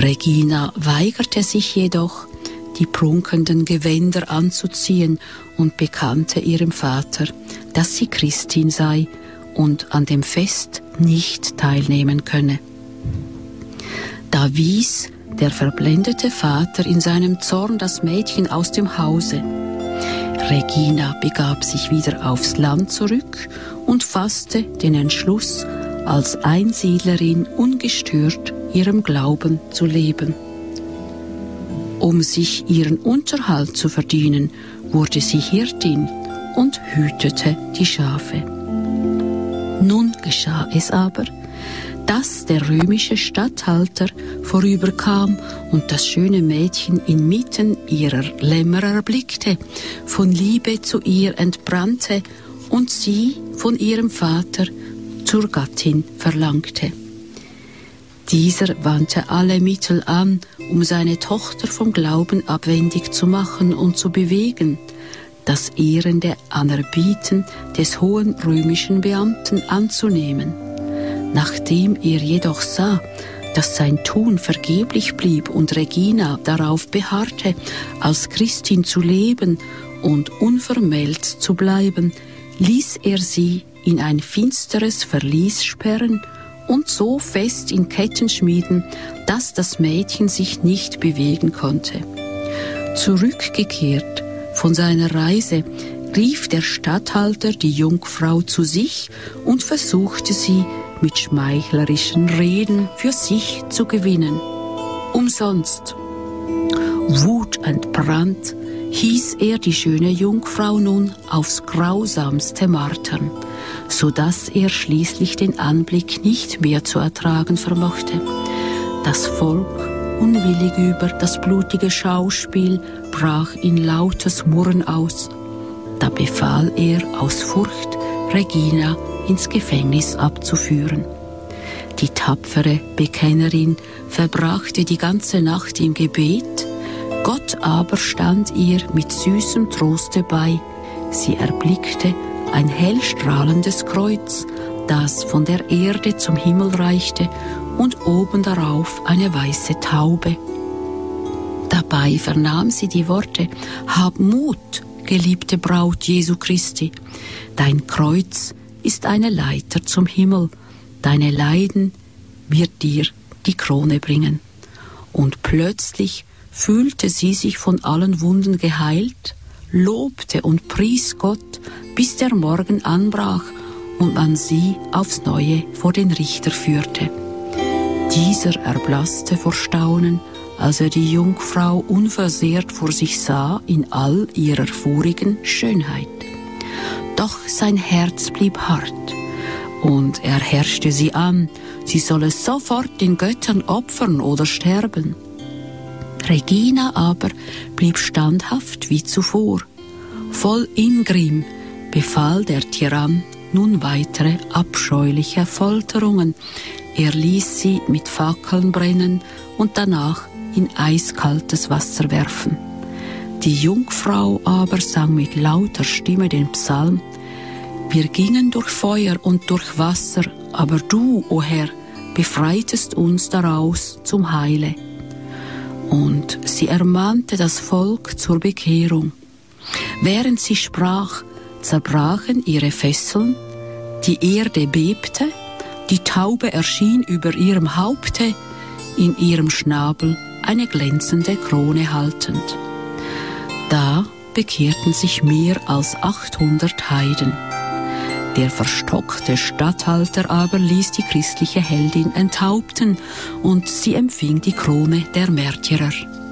Regina weigerte sich jedoch, die prunkenden Gewänder anzuziehen und bekannte ihrem Vater, dass sie Christin sei und an dem Fest nicht teilnehmen könne. Da wies der verblendete Vater in seinem Zorn das Mädchen aus dem Hause. Regina begab sich wieder aufs Land zurück und fasste den Entschluss, als Einsiedlerin ungestört ihrem Glauben zu leben. Um sich ihren Unterhalt zu verdienen, wurde sie Hirtin und hütete die Schafe. Nun geschah es aber, dass der römische Statthalter vorüberkam und das schöne Mädchen inmitten ihrer Lämmer erblickte, von Liebe zu ihr entbrannte und sie von ihrem Vater zur Gattin verlangte. Dieser wandte alle Mittel an, um seine Tochter vom Glauben abwendig zu machen und zu bewegen, das ehrende Anerbieten des hohen römischen Beamten anzunehmen. Nachdem er jedoch sah, dass sein Tun vergeblich blieb und Regina darauf beharrte, als Christin zu leben und unvermählt zu bleiben, ließ er sie in ein finsteres Verlies sperren und so fest in Ketten schmieden, dass das Mädchen sich nicht bewegen konnte. Zurückgekehrt von seiner Reise rief der Statthalter die Jungfrau zu sich und versuchte sie mit schmeichlerischen Reden für sich zu gewinnen. Umsonst. Wutentbrannt hieß er die schöne Jungfrau nun aufs Grausamste martern, so dass er schließlich den Anblick nicht mehr zu ertragen vermochte. Das Volk, unwillig über das blutige Schauspiel, brach in lautes Murren aus. Da befahl er aus Furcht, Regina ins Gefängnis abzuführen. Die tapfere Bekennerin verbrachte die ganze Nacht im Gebet, Gott aber stand ihr mit süßem Troste bei. Sie erblickte ein hellstrahlendes Kreuz, das von der Erde zum Himmel reichte, und oben darauf eine weiße Taube. Dabei vernahm sie die Worte: Hab Mut, geliebte Braut Jesu Christi, dein Kreuz ist eine Leiter zum Himmel, deine Leiden wird dir die Krone bringen. Und plötzlich fühlte sie sich von allen Wunden geheilt, lobte und pries Gott, bis der Morgen anbrach und man sie aufs Neue vor den Richter führte. Dieser erblasste vor Staunen, als er die Jungfrau unversehrt vor sich sah in all ihrer vorigen Schönheit. Doch sein Herz blieb hart, und er herrschte sie an, sie solle sofort den Göttern opfern oder sterben. Regina aber blieb standhaft wie zuvor. Voll Ingrimm befahl der Tyrann nun weitere abscheuliche Folterungen. Er ließ sie mit Fackeln brennen und danach in eiskaltes Wasser werfen. Die Jungfrau aber sang mit lauter Stimme den Psalm: Wir gingen durch Feuer und durch Wasser, aber du, o Herr, befreitest uns daraus zum Heile. Und sie ermahnte das Volk zur Bekehrung. Während sie sprach, zerbrachen ihre Fesseln, die Erde bebte, die Taube erschien über ihrem Haupte, in ihrem Schnabel eine glänzende Krone haltend. Da bekehrten sich mehr als 800 Heiden. Der verstockte Statthalter aber ließ die christliche Heldin enthaupten und sie empfing die Krone der Märtyrer.